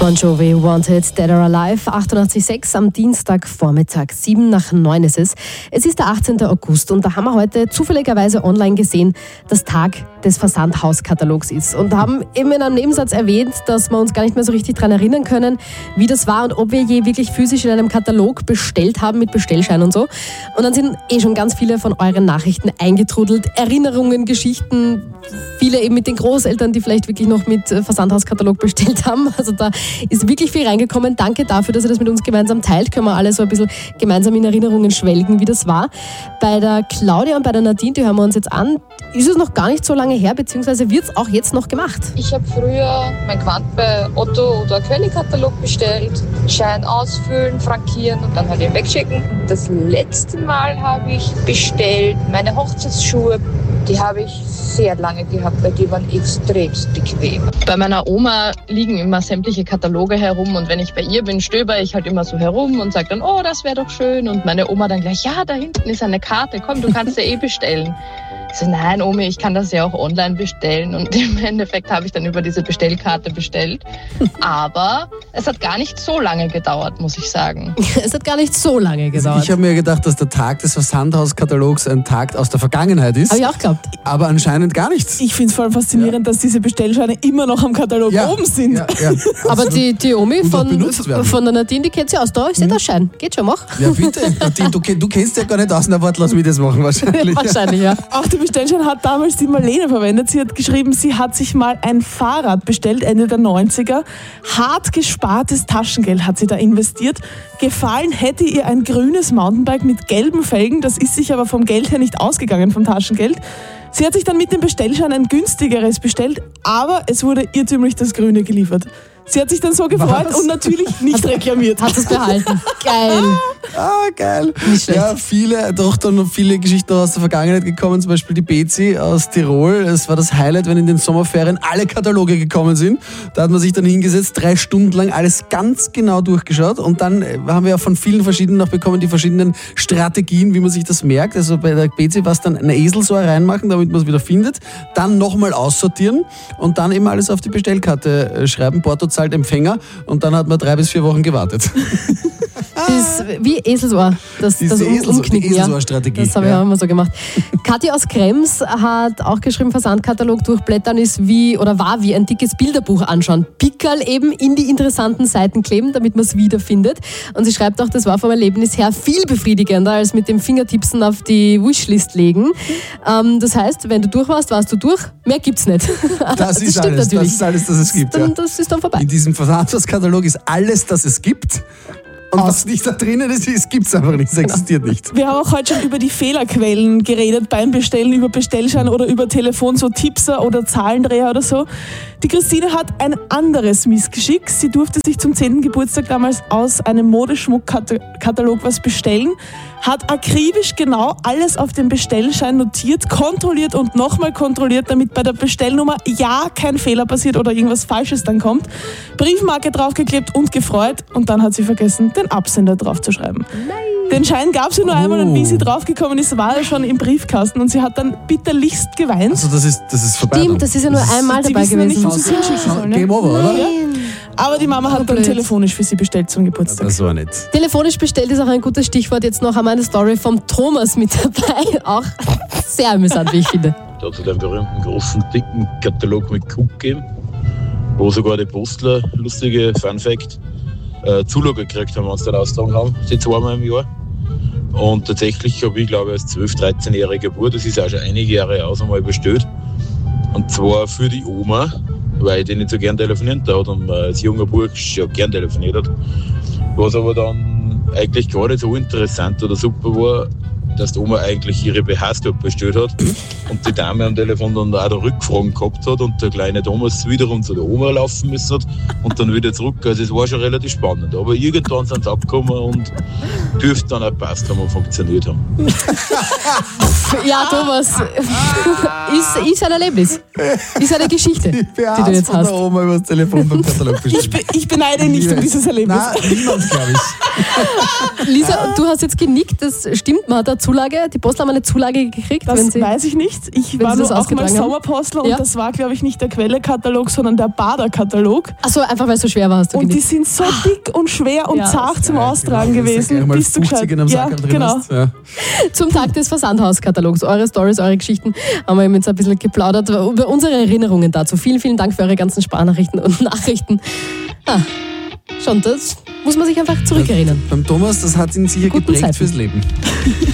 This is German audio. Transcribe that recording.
Bon Jovi, Wanted, Dead or Alive, 88,6 am Dienstagvormittag, 7:09 ist es. Es ist der 18. August und da haben wir heute zufälligerweise online gesehen, dass Tag des Versandhauskatalogs ist und haben eben in einem Nebensatz erwähnt, dass wir uns gar nicht mehr so richtig daran erinnern können, wie das war und ob wir je wirklich physisch in einem Katalog bestellt haben mit Bestellschein und so. Und dann sind schon ganz viele von euren Nachrichten eingetrudelt, Erinnerungen, Geschichten, viele eben mit den Großeltern, die vielleicht wirklich noch mit Versandhauskatalog bestellt haben. Also da ist wirklich viel reingekommen. Danke dafür, dass ihr das mit uns gemeinsam teilt. Können wir alle so ein bisschen gemeinsam in Erinnerungen schwelgen, wie das war. Bei der Claudia und bei der Nadine, die hören wir uns jetzt an, ist es noch gar nicht so lange her, beziehungsweise wird es auch jetzt noch gemacht. Ich habe früher mein Quant bei Otto oder Quelli-Katalog bestellt, Schein ausfüllen, frankieren und dann halt eben wegschicken. Das letzte Mal habe ich bestellt meine Hochzeitsschuhe. Die habe ich sehr lange gehabt, weil die waren extremst bequem. Bei meiner Oma liegen immer sämtliche Kataloge herum und wenn ich bei ihr bin, stöber ich halt immer so herum und sage dann, oh, das wäre doch schön. Und meine Oma dann gleich, ja, da hinten ist eine Karte, komm, du kannst ja bestellen. Ich so, nein, Omi, ich kann das ja auch online bestellen. Und im Endeffekt habe ich dann über diese Bestellkarte bestellt. Aber es hat gar nicht so lange gedauert, muss ich sagen. Es hat gar nicht so lange gedauert. Ich habe mir gedacht, dass der Tag des Versandhauskatalogs ein Tag aus der Vergangenheit ist. Habe ich auch geglaubt. Aber anscheinend gar nichts. Ich finde es voll faszinierend, dass diese Bestellscheine immer noch am Katalog oben sind. Ja, aber die Omi von der Nadine, die kennt sie aus. Da ist der Schein. Geht schon, mach. Ja, bitte. Nadine, du kennst ja gar nicht aus. Na, warte, lass mich das machen wahrscheinlich. Wahrscheinlich, ja. Auch der Bestellschein hat damals die Marlene verwendet. Sie hat geschrieben, sie hat sich mal ein Fahrrad bestellt, Ende der 90er. Hart gespartes Taschengeld hat sie da investiert. Gefallen hätte ihr ein grünes Mountainbike mit gelben Felgen. Das ist sich aber vom Geld her nicht ausgegangen, vom Taschengeld. Sie hat sich dann mit dem Bestellschein ein günstigeres bestellt, aber es wurde irrtümlich das Grüne geliefert. Sie hat sich dann so gefreut und natürlich nicht reklamiert. Hat es behalten. Geil. Geil. Nicht schlecht. Ja, viele Geschichten aus der Vergangenheit gekommen, zum Beispiel die Bezi aus Tirol. Es war das Highlight, wenn in den Sommerferien alle Kataloge gekommen sind. Da hat man sich dann hingesetzt, 3 Stunden lang alles ganz genau durchgeschaut und dann haben wir auch von vielen verschiedenen noch bekommen, die verschiedenen Strategien, wie man sich das merkt. Also bei der Bezi war es dann eine Eselsohr reinmachen, damit man es wieder findet, dann nochmal aussortieren und dann eben alles auf die Bestellkarte schreiben, Porto zahlt Empfänger und dann hat man 3 bis 4 Wochen gewartet. Das ist wie Eselsohr. Die Eselsohr-Strategie. Das habe ich auch immer so gemacht. Kathi aus Krems hat auch geschrieben, Versandkatalog durchblättern ist war wie ein dickes Bilderbuch anschauen. Pickerl eben in die interessanten Seiten kleben, damit man es wiederfindet. Und sie schreibt auch, das war vom Erlebnis her viel befriedigender, als mit dem Fingertipsen auf die Wishlist legen. Das heißt, wenn du durch warst du durch. Mehr gibt's nicht. Das ist alles, das es gibt. Das ist dann vorbei. In diesem Versandhauskatalog ist alles, das es gibt. Und was nicht da drinnen ist, gibt es einfach nicht, es existiert nicht. Wir haben auch heute schon über die Fehlerquellen geredet beim Bestellen, über Bestellschein oder über Telefon, so Tippser oder Zahlendreher oder so. Die Christine hat ein anderes Missgeschick. Sie durfte sich zum 10. Geburtstag damals aus einem Modeschmuckkatalog was bestellen, hat akribisch genau alles auf dem Bestellschein notiert, kontrolliert und nochmal kontrolliert, damit bei der Bestellnummer ja kein Fehler passiert oder irgendwas Falsches dann kommt. Briefmarke draufgeklebt und gefreut und dann hat sie vergessen, den Absender draufzuschreiben. Nein. Den Schein gab sie nur einmal und wie sie draufgekommen ist, war er schon im Briefkasten und sie hat dann bitterlichst geweint. Also das ist vorbei. Stimmt, das ist ja nur einmal dabei gewesen. Nicht, wo sie es hinschicken sollen, ne? Game over, oder? Ja. Aber die Mama hat dann telefonisch für sie bestellt zum Geburtstag. Das war nett. Telefonisch bestellt ist auch ein gutes Stichwort. Jetzt noch einmal eine Story vom Thomas mit dabei. Auch sehr amüsant, wie ich finde. Da hat es einen berühmten, großen, dicken Katalog mit Cook gegeben, wo sogar die Postler, lustige Funfact, Zulage gekriegt haben, wenn sie dann austragen haben, die 2-mal im Jahr. Und tatsächlich habe ich, glaube ich, als 12-, 13-jähriger Bub, das ist auch schon einige Jahre aus, einmal bestellt. Und zwar für die Oma, weil ich die nicht so gern telefoniert hat und man als junger Bursch schon gern telefoniert hat. Was aber dann eigentlich gar nicht so interessant oder super war, dass die Oma eigentlich ihre BHs dort bestellt hat und die Dame am Telefon dann auch Rückfragen gehabt hat und der kleine Thomas wiederum zu der Oma laufen müssen hat und dann wieder zurück. Also es war schon relativ spannend. Aber irgendwann sind sie abgekommen und dürfte dann auch passt haben und funktioniert haben. Ja, Thomas, ist ein Erlebnis. Ist eine Geschichte, die du jetzt hast. Der Oma über das Telefon beim Katalog bestellt. Ich beneide nicht um dieses Erlebnis. Nein, niemand, glaube ich. Lisa, du hast jetzt genickt, das stimmt, man hat da Zulage? Die Postler haben eine Zulage gekriegt? Das wenn sie, weiß ich nicht. Ich wenn war Sie das nur auch mal ausgetragen haben? Sommerpostler Ja. und das war, glaube ich, nicht der Quelle-Katalog, sondern der Bader-Katalog. Achso, einfach weil es so schwer war, hast du Und die genießt. sind so dick und schwer und Ja, zart zum Ja, Austragen genau, gewesen. Mal Bist du 50 in einem gescheit? Sack drin genau. hast. Ja. Zum Tag des Versandhauskatalogs. Eure Stories, eure Geschichten haben wir eben jetzt ein bisschen geplaudert über unsere Erinnerungen dazu. Vielen, vielen Dank für eure ganzen Sprachnachrichten und Nachrichten. Schon, das muss man sich einfach zurückerinnern. Beim Thomas, das hat ihn sicher Guten geprägt Zeiten. fürs Leben.